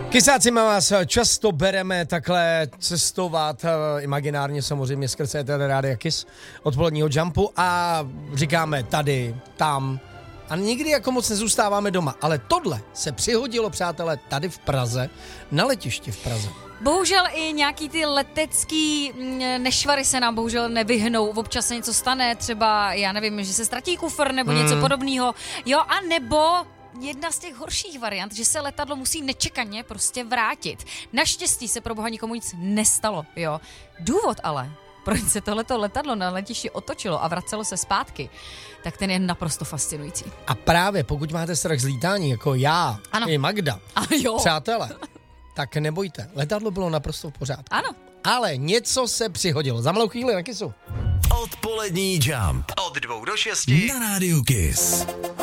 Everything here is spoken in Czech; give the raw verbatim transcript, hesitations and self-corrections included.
Kysáci, my vás často bereme takhle cestovat, imaginárně samozřejmě skrz éter Rádia Kiss odpoledního Jumpu a říkáme tady, tam a nikdy jako moc nezůstáváme doma. Ale tohle se přihodilo, přátelé, tady v Praze, na letišti v Praze. Bohužel i nějaký ty letecký nešvary se nám bohužel nevyhnou. Občas se něco stane, třeba, já nevím, že se ztratí kufr nebo hmm. něco podobného. Jo, a nebo jedna z těch horších variant, že se letadlo musí nečekaně prostě vrátit. Naštěstí se pro boha nikomu nic nestalo, jo. Důvod ale, proč se tohleto letadlo na letišti otočilo a vracelo se zpátky, tak ten je naprosto fascinující. A právě pokud máte strach z lítání, jako já ano. i Magda, a jo. přátelé, tak nebojte, letadlo bylo naprosto v pořádku. Ano. Ale něco se přihodilo. Za malou chvíli na Kissu. Odpolední Jump. Od dvou do šesti na Rádiu Kiss.